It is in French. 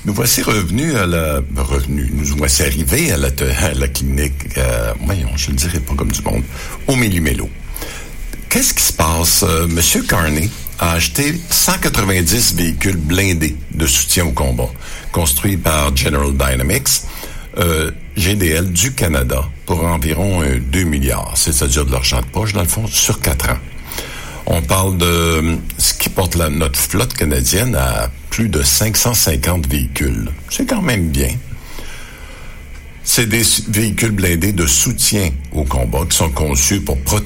Nous voici nous voici arrivés à la clinique, voyons, je ne dirais pas comme du monde, au Méli-Mélo. Qu'est-ce qui se passe? Monsieur Carney a acheté 190 véhicules blindés de soutien au combat, construits par General Dynamics, GDL du Canada, pour environ 2 milliards, c'est-à-dire de l'argent de poche, dans le fond, sur 4 ans. On parle de ce qui porte notre flotte canadienne à plus de 550 véhicules. C'est quand même bien. C'est des véhicules blindés de soutien au combat qui sont conçus pour protéger